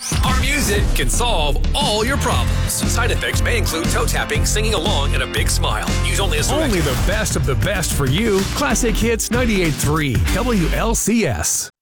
Our music can solve all your problems. Side effects may include toe tapping, singing along, and a big smile. Use only as directed. Only the best of the best for you. Classic Hits 98.3 WLCS.